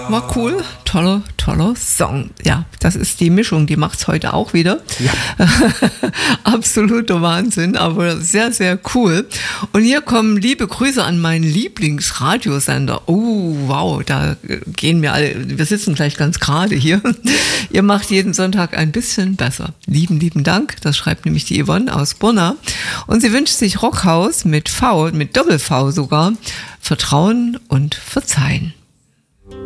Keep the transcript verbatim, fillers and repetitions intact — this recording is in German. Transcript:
war cool. Toller, toller Song. Ja, das ist die Mischung, die macht's heute auch wieder. Ja. Absoluter Wahnsinn, aber sehr, sehr cool. Und hier kommen liebe Grüße an meinen Lieblingsradiosender. Oh, wow, da gehen wir alle, wir sitzen gleich ganz gerade hier. Ihr macht jeden Sonntag ein bisschen besser. Lieben, lieben Dank. Das schreibt nämlich die Yvonne aus Burna. Und sie wünscht sich Rockhaus mit V, mit Doppel-V sogar, Vertrauen und Verzeihen.